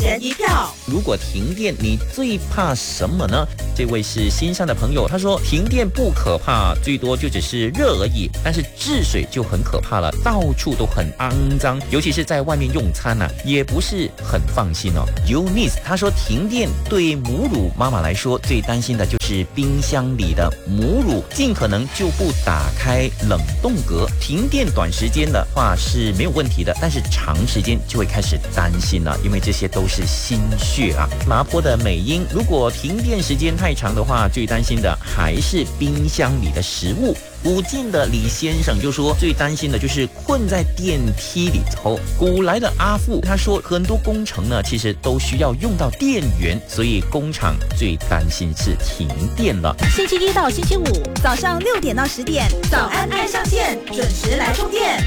人一票。 如果停电，你最怕什么呢？这位是新上的朋友，他说停电不可怕，最多就只是热而已，但是治水就很可怕了，到处都很肮脏，尤其是在外面用餐啊，也不是很放心哦。Eunice 他说停电对母乳妈妈来说最担心的就是冰箱里的母乳，尽可能就不打开冷冻格。停电短时间的话是没有问题的，但是长时间就会开始担心了，因为这些都是心血啊。麻坡的美英，如果停电时间太长的话，最担心的还是冰箱里的食物。古晋的李先生就说最担心的就是困在电梯里头。古来的阿富他说很多工程呢其实都需要用到电源，所以工厂最担心是停电了。 星期一到星期五早上6点到10点，早安爱上线，准时来充电。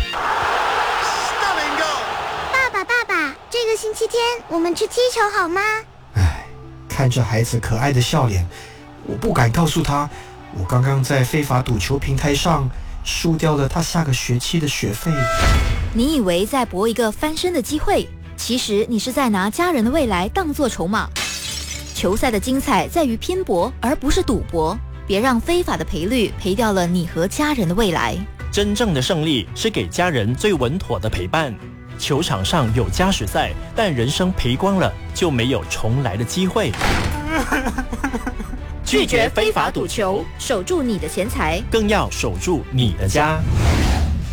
爸爸，这个星期天我们去踢球好吗？ 看着孩子可爱的笑脸，我不敢告诉他，我刚刚在非法赌球平台上输掉了他下个学期的学费。 你以为在搏一个翻身的机会，其实你是在拿家人的未来当作筹码。球赛的精彩在于拼搏，而不是赌博。别让非法的赔率赔掉了你和家人的未来。 真正的胜利是给家人最稳妥的陪伴。球场上有加时赛，但人生赔光了就没有重来的机会。 拒绝非法赌球，守住你的钱财， 更要守住你的家。